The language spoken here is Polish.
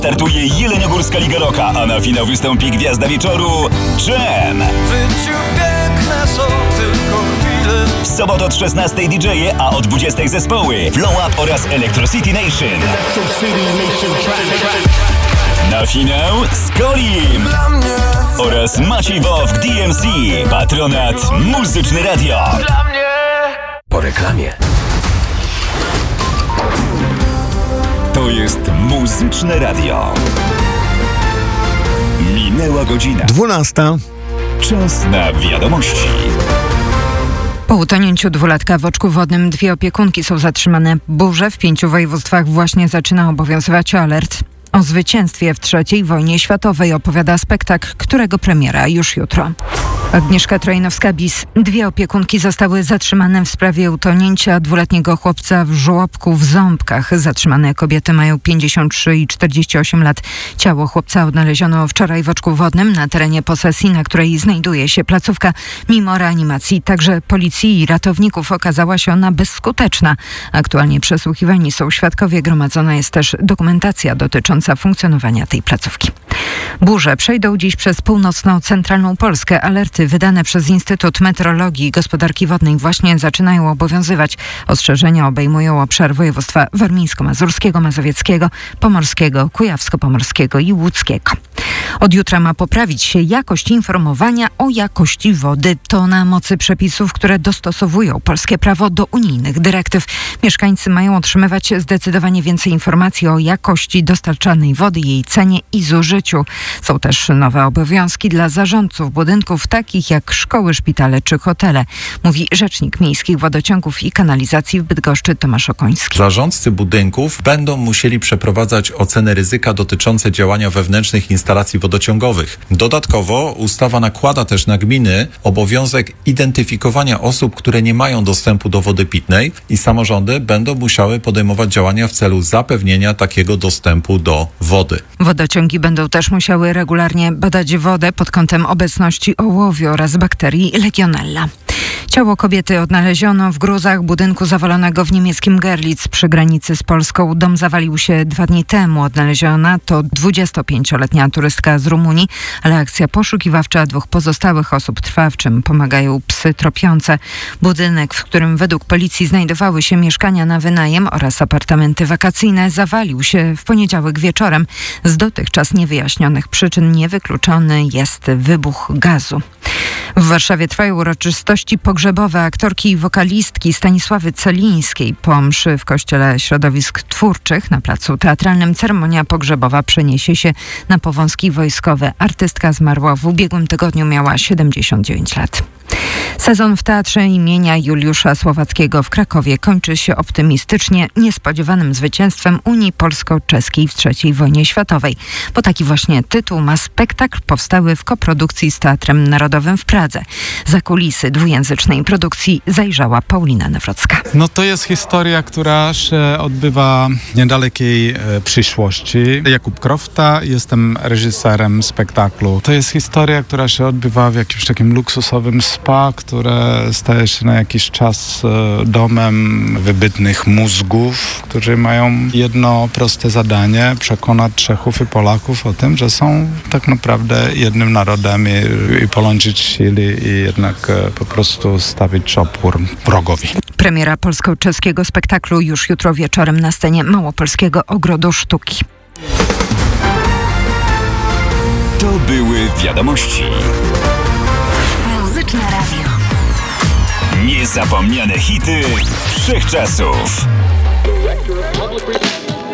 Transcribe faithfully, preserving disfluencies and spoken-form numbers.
Startuje Jeleniogórska Liga Rocka, a na finał wystąpi gwiazda wieczoru Dżem. W życiu piękne są tylko chwile. W sobotę od szesnastej D J-e, a o dwudziestej zespoły Flow Up oraz Electro City Nation. Na finał Skolim Dla mnie, oraz Maciej Wowk D M C. Patronat Muzyczne Radio. dla mnie. Po reklamie. To jest Muzyczne Radio. Minęła godzina. Dwunasta. Czas na wiadomości. Po utonięciu dwulatka w oczku wodnym dwie opiekunki są zatrzymane. Burze w pięciu województwach właśnie zaczyna obowiązywać alert. O zwycięstwie w trzeciej wojnie światowej opowiada spektakl, którego premiera już jutro. Agnieszka Trojnowska-Bis. Dwie opiekunki zostały zatrzymane w sprawie utonięcia dwuletniego chłopca w żłobku w Ząbkach. Zatrzymane kobiety mają pięćdziesiąt trzy i czterdzieści osiem lat. Ciało chłopca odnaleziono wczoraj w oczku wodnym na terenie posesji, na której znajduje się placówka. Mimo reanimacji także policji i ratowników okazała się ona bezskuteczna. Aktualnie przesłuchiwani są świadkowie. Gromadzona jest też dokumentacja dotycząca funkcjonowania tej placówki. Burze przejdą dziś przez północno-centralną Polskę. Alerty wydane przez Instytut Meteorologii i Gospodarki Wodnej właśnie zaczynają obowiązywać. Ostrzeżenia obejmują obszar województwa warmińsko-mazurskiego, mazowieckiego, pomorskiego, kujawsko-pomorskiego i łódzkiego. Od jutra ma poprawić się jakość informowania o jakości wody. To na mocy przepisów, które dostosowują polskie prawo do unijnych dyrektyw. Mieszkańcy mają otrzymywać zdecydowanie więcej informacji o jakości dostarczanej wody, jej cenie i zużyciu. Są też nowe obowiązki dla zarządców budynków takich jak szkoły, szpitale czy hotele, mówi rzecznik miejskich wodociągów i kanalizacji w Bydgoszczy Tomasz Okoński. Zarządcy budynków będą musieli przeprowadzać oceny ryzyka dotyczące działania wewnętrznych instalacji wodociągowych. Dodatkowo ustawa nakłada też na gminy obowiązek identyfikowania osób, które nie mają dostępu do wody pitnej i samorządy będą musiały podejmować działania w celu zapewnienia takiego dostępu do wody. Wodociągi będą też musiały regularnie badać wodę pod kątem obecności ołowiu oraz bakterii Legionella. Ciało kobiety odnaleziono w gruzach budynku zawalonego w niemieckim Görlitz przy granicy z Polską. Dom zawalił się dwa dni temu. Odnaleziona to dwudziestopięcioletnia turystka z Rumunii, ale akcja poszukiwawcza dwóch pozostałych osób trwa, w czym pomagają psy tropiące. Budynek, w którym według policji znajdowały się mieszkania na wynajem oraz apartamenty wakacyjne, zawalił się w poniedziałek wieczorem. Z dotychczas niewyjaśnionych przyczyn niewykluczony jest wybuch gazu. W Warszawie trwają uroczystości pogrzebowe aktorki i wokalistki Stanisławy Celińskiej. Po mszy w Kościele Środowisk Twórczych na placu teatralnym ceremonia pogrzebowa przeniesie się na Powązki Wojskowe. Artystka zmarła w ubiegłym tygodniu, miała siedemdziesiąt dziewięć lat. Sezon w Teatrze imienia Juliusza Słowackiego w Krakowie kończy się optymistycznie niespodziewanym zwycięstwem Unii Polsko-Czeskiej w trzeciej wojnie światowej. Bo taki właśnie tytuł ma spektakl powstały w koprodukcji z Teatrem Narodowym w Pradze. Za kulisy dwujęzycznej produkcji zajrzała Paulina Nawrocka. No to jest historia, która się odbywa w niedalekiej e, przyszłości. Jakub Krofta, jestem reżyserem spektaklu. To jest historia, która się odbywa w jakimś takim luksusowym spa, które staje się na jakiś czas e, domem wybitnych mózgów, którzy mają jedno proste zadanie: przekonać Czechów i Polaków o tym, że są tak naprawdę jednym narodem i, i połączyć siły i jednak e, po prostu stawić opór wrogowi. Premiera polsko-czeskiego spektaklu już jutro wieczorem na scenie Małopolskiego Ogrodu Sztuki. To były wiadomości. Muzyczne Radio. Niezapomniane hity wszechczasów.